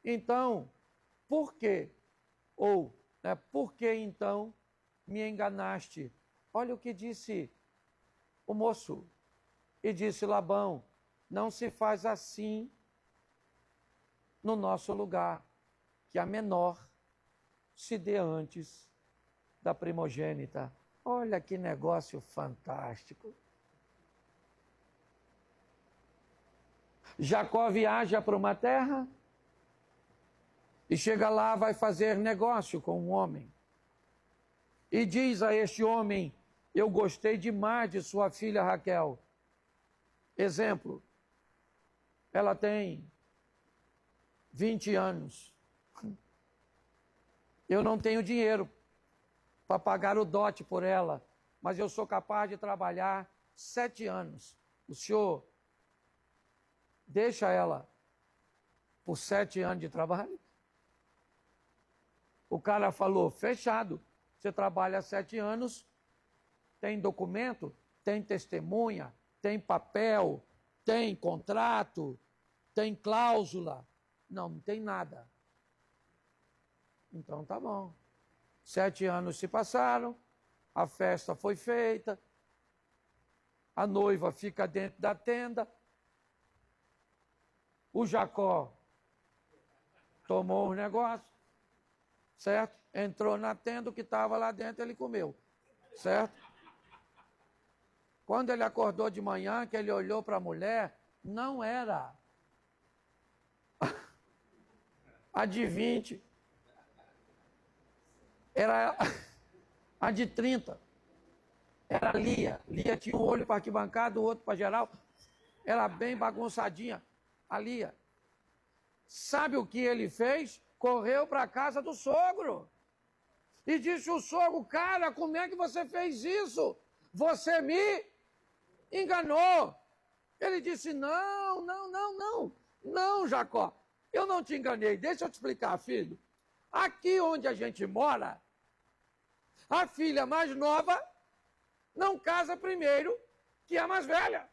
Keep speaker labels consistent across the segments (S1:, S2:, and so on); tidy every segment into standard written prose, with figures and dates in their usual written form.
S1: Então, por quê? Ou, por que então me enganaste? Olha o que disse o moço. E disse Labão, não se faz assim no nosso lugar, que a menor se dê antes da primogênita. Olha que negócio fantástico. Jacó viaja para uma terra e chega lá, vai fazer negócio com um homem. E diz a este homem, eu gostei demais de sua filha Raquel. Exemplo, ela tem 20 anos. Eu não tenho dinheiro para pagar o dote por ela, mas eu sou capaz de trabalhar 7 anos. O senhor deixa ela por 7 anos de trabalho? O cara falou, fechado. Você trabalha 7 anos, tem documento, tem testemunha, tem papel, tem contrato, tem cláusula. Não, não tem nada. Então tá bom. 7 anos se passaram, a festa foi feita, a noiva fica dentro da tenda, o Jacó tomou os negócios, certo? Entrou na tenda, o que estava lá dentro ele comeu, certo? Quando ele acordou de manhã, que ele olhou para a mulher, não era a de 20, era a de 30. Era a Lia. Lia tinha um olho para arquibancada, o outro para geral. Era bem bagunçadinha. A Lia. Sabe o que ele fez? Correu para a casa do sogro. E disse o sogro, cara, como é que você fez isso? Você me enganou. Ele disse, não, Jacó. Eu não te enganei. Deixa eu te explicar, filho. Aqui onde a gente mora, a filha mais nova não casa primeiro que a mais velha.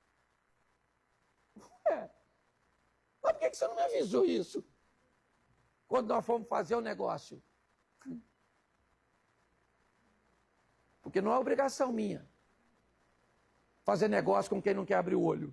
S1: Ué, mas por que você não me avisou isso? Quando nós fomos fazer o negócio. Porque não é obrigação minha fazer negócio com quem não quer abrir o olho.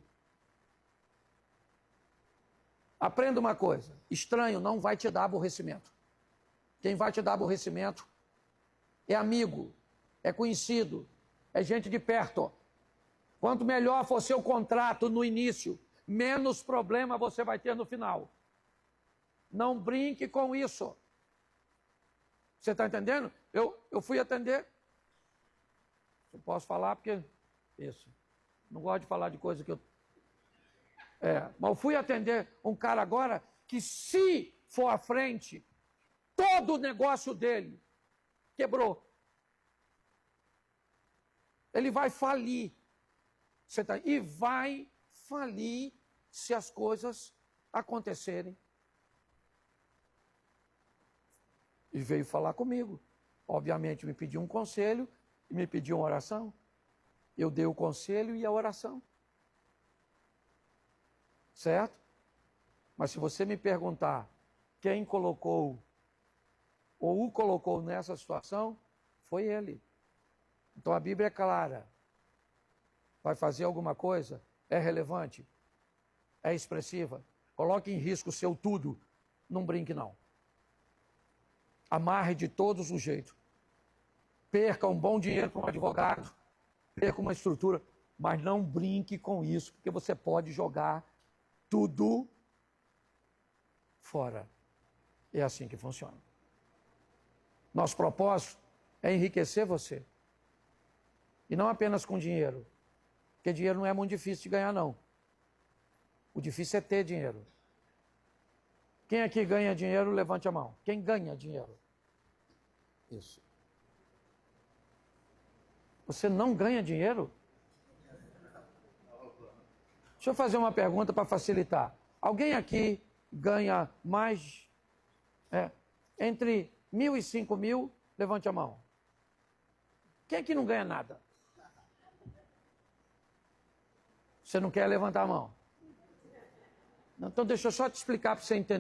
S1: Aprenda uma coisa, estranho não vai te dar aborrecimento. Quem vai te dar aborrecimento é amigo, é conhecido, é gente de perto. Quanto melhor for seu contrato no início, menos problema você vai ter no final. Não brinque com isso. Você está entendendo? Eu fui atender. Eu posso falar porque... Isso. Não gosto de falar de coisa que eu... mas eu fui atender um cara agora que, se for à frente, todo o negócio dele quebrou. Ele vai falir. E vai falir se as coisas acontecerem. E veio falar comigo. Obviamente me pediu um conselho e me pediu uma oração. Eu dei o conselho e a oração. Certo? Mas se você me perguntar quem colocou ou o colocou nessa situação, foi ele. Então a Bíblia é clara. Vai fazer alguma coisa? É relevante? É expressiva? Coloque em risco o seu tudo. Não brinque, não. Amarre de todos os jeitos. Perca um bom dinheiro para um advogado. Perca uma estrutura. Mas não brinque com isso, porque você pode jogar tudo fora. É assim que funciona. Nosso propósito é enriquecer você. E não apenas com dinheiro. Porque dinheiro não é muito difícil de ganhar, não. O difícil é ter dinheiro. Quem aqui ganha dinheiro, levante a mão. Quem ganha dinheiro? Isso. Você não ganha dinheiro? Deixa eu fazer uma pergunta para facilitar. Alguém aqui ganha mais... entre 1.000 e 5.000, levante a mão. Quem aqui não ganha nada? Você não quer levantar a mão? Então deixa eu só te explicar para você entender.